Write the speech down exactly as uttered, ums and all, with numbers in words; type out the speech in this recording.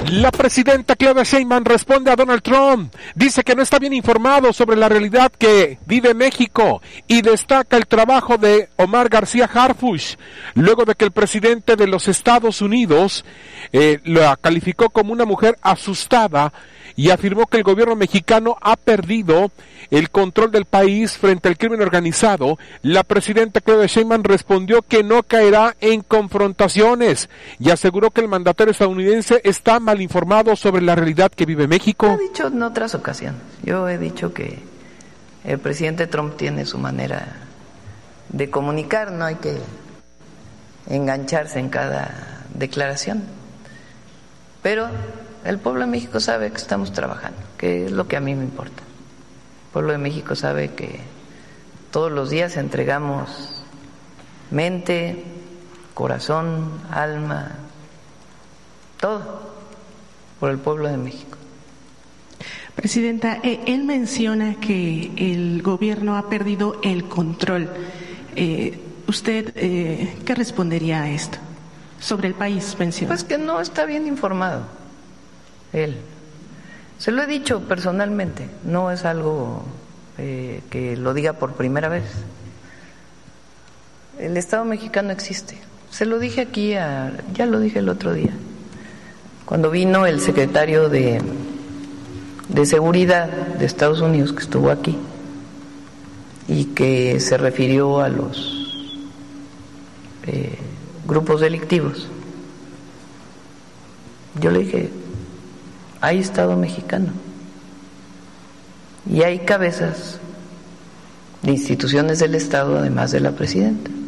La presidenta Claudia Sheinbaum responde a Donald Trump. Dice que no está bien informado sobre la realidad que vive México y destaca el trabajo de Omar García Harfuch, luego de que el presidente de los Estados Unidos eh, la calificó como una mujer asustada y afirmó que el gobierno mexicano ha perdido el control del país frente al crimen organizado. La presidenta Claudia Sheinbaum respondió que no caerá en confrontaciones y aseguró que el mandatario estadounidense está mal informado sobre la realidad que vive México. Lo he dicho en otras ocasiones. Yo he dicho que el presidente Trump tiene su manera de comunicar, no hay que engancharse en cada declaración. Pero el pueblo de México sabe que estamos trabajando, que es lo que a mí me importa. El pueblo de México sabe que todos los días entregamos mente, corazón, alma, todo por el pueblo de México. Presidenta, eh, él menciona que el gobierno ha perdido el control. Eh, ¿Usted eh, qué respondería a esto? Sobre el país, menciona. Pues que no está bien informado él. Se lo he dicho personalmente, no es algo eh, que lo diga por primera vez. El Estado mexicano existe. Se lo dije aquí, a, ya lo dije el otro día, cuando vino el secretario de, de Seguridad de Estados Unidos, que estuvo aquí, y que se refirió a los eh, grupos delictivos. Yo le dije, hay Estado mexicano y hay cabezas de instituciones del Estado, además de la presidenta.